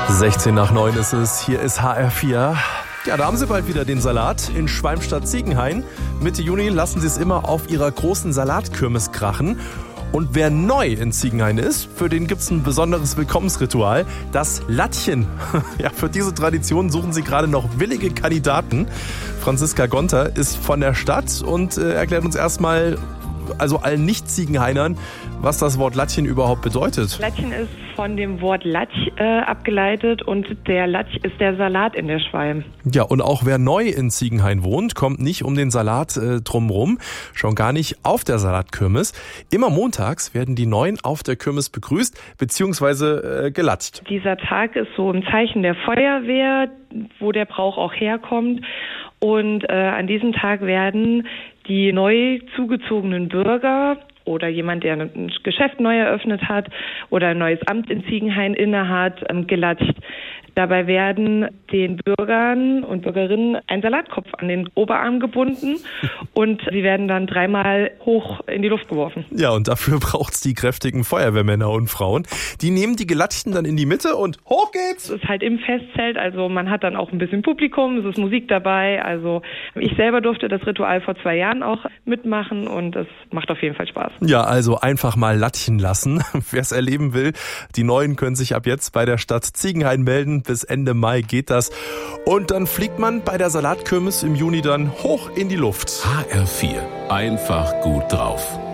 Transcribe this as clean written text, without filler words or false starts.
8:16 ist es. Hier ist HR4. Ja, da haben Sie bald wieder den Salat in Schwalmstadt-Ziegenhain. Mitte Juni lassen Sie es immer auf Ihrer großen Salatkirmes krachen. Und wer neu in Ziegenhain ist, für den gibt's ein besonderes Willkommensritual. Das Lattchen. Ja, für diese Tradition suchen Sie gerade noch willige Kandidaten. Franziska Gonter ist von der Stadt und erklärt uns erstmal, also allen Nicht-Ziegenhainern, was das Wort Lattchen überhaupt bedeutet. Lattchen ist von dem Wort Latsch abgeleitet und der Latsch ist der Salat in der Schwalm. Ja, und auch wer neu in Ziegenhain wohnt, kommt nicht um den Salat drumrum, schon gar nicht auf der Salatkirmes. Immer montags werden die Neuen auf der Kirmes begrüßt bzw. gelatscht. Dieser Tag ist so ein Zeichen der Feuerwehr, wo der Brauch auch herkommt. Und an diesem Tag werden die neu zugezogenen Bürger oder jemand, der ein Geschäft neu eröffnet hat oder ein neues Amt in Ziegenhain innehat, gelatscht. Dabei werden den Bürgern und Bürgerinnen ein Salatkopf an den Oberarm gebunden und sie werden dann 3-mal hoch in die Luft geworfen. Ja, und dafür braucht's die kräftigen Feuerwehrmänner und Frauen. Die nehmen die Gelatschten dann in die Mitte und hoch geht's! Es ist halt im Festzelt, also man hat dann auch ein bisschen Publikum, es ist Musik dabei. Also ich selber durfte das Ritual vor 2 Jahren auch mitmachen und es macht auf jeden Fall Spaß. Ja, also einfach mal latschen lassen. Wer es erleben will, die Neuen können sich ab jetzt bei der Stadt Ziegenhain melden. Bis Ende Mai geht das. Und dann fliegt man bei der Salatkirmes im Juni dann hoch in die Luft. HR4. Einfach gut drauf.